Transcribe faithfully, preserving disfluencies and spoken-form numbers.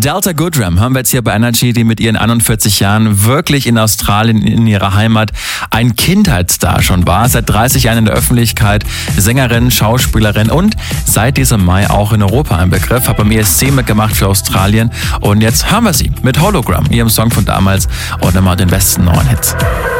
Delta Goodrem hören wir jetzt hier bei Energy, die mit ihren einundvierzig Jahren wirklich in Australien, in ihrer Heimat, ein Kindheitsstar schon war. Seit dreißig Jahren in der Öffentlichkeit, Sängerin, Schauspielerin und seit diesem Mai auch in Europa ein Begriff. Hat beim E S C mitgemacht für Australien und jetzt hören wir sie mit Hologram, ihrem Song von damals und nochmal den besten neuen Hits.